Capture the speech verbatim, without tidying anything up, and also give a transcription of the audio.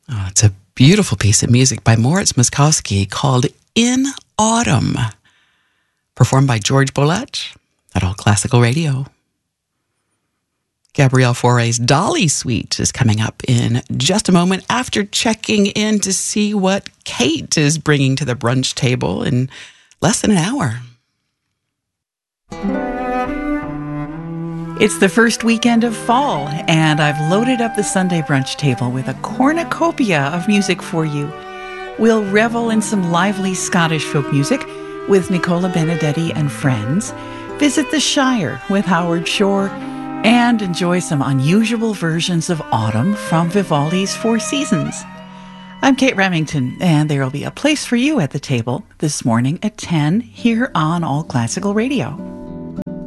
Oh, it's a beautiful piece of music by Moritz Moszkowski called In Autumn, performed by George Bolach at All Classical Radio. Gabrielle Fauré's Dolly Suite is coming up in just a moment after checking in to see what Kate is bringing to the brunch table in less than an hour. It's the first weekend of fall, and I've loaded up the Sunday brunch table with a cornucopia of music for you. We'll revel in some lively Scottish folk music with Nicola Benedetti and friends, visit the Shire with Howard Shore, and enjoy some unusual versions of autumn from Vivaldi's Four Seasons. I'm Kate Remington, and there will be a place for you at the table this morning at ten here on All Classical Radio.